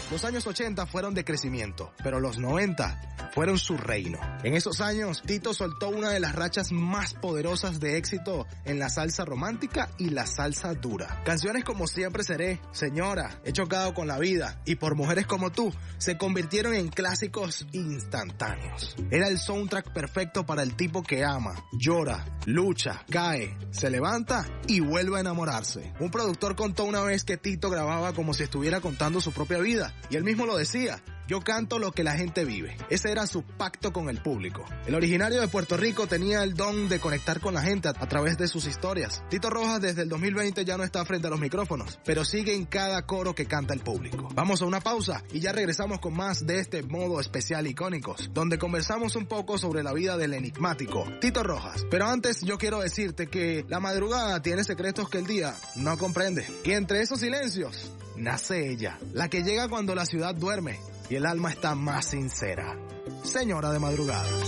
Los años 80 fueron de crecimiento, pero los 90 fueron su reino. En esos años, Tito soltó una de las rachas más poderosas de éxito en la salsa romántica y la salsa dura. Canciones como Siempre Seré, Señora, He Chocado con la Vida y Por Mujeres Como Tú se convirtieron en clásicos instantáneos. Era el soundtrack perfecto para el tipo que ama, llora, lucha, cae, se levanta y vuelve a enamorarse. Un productor contó una vez que Tito grababa como si estuviera contando su propia vida y él mismo lo decía: yo canto lo que la gente vive. Ese era su pacto con el público. El originario de Puerto Rico tenía el don de conectar con la gente a través de sus historias. Tito Rojas desde el 2020 ya no está frente a los micrófonos, pero sigue en cada coro que canta el público. Vamos a una pausa y ya regresamos con más de este modo especial Icónicos, donde conversamos un poco sobre la vida del enigmático Tito Rojas. Pero antes yo quiero decirte que la madrugada tiene secretos que el día no comprende. Y entre esos silencios nace ella, la que llega cuando la ciudad duerme y el alma está más sincera. Señora de madrugada.